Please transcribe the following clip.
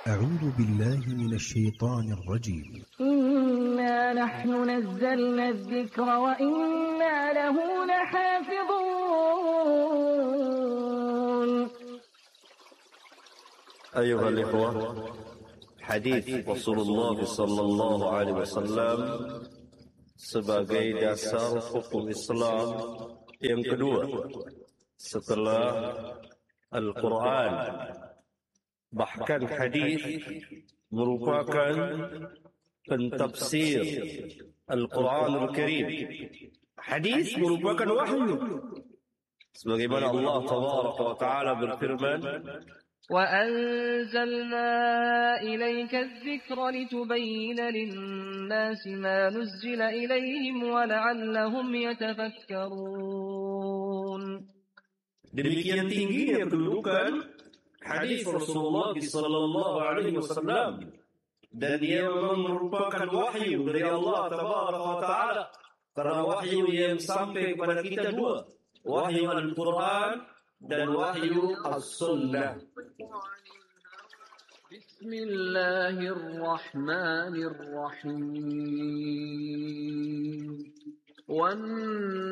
أعوذ بالله من الشيطان الرجيم. إنا نحن نزلنا الذكر وإنا له لحافظون. أيها الإخوة، hadis Rasulullah sallallahu alaihi wasallam sebagai dasar hukum Islam yang kedua setelah Al-Quran. Bahkan hadis merupakan pentafsir Al-Quranul Karim. Hadis merupakan wahyu. Sebagaimana Allah Tabaraka wa Ta'ala berfirman, وأنزلنا إليك الذكر لتبين للناس ما نزل إليهم ولعلهم يتفكرون. Demikian tingginya kedudukan hadis Rasulullah sallallahu alaihi wasallam, dan dia memang merupakan wahyu dari Allah Tabaraka wa Ta'ala. Karena wahyu yang sampai kepada kita dua, wahyu Al-Quran dan wahyu As-Sunnah. Bismillahirrahmanirrahim.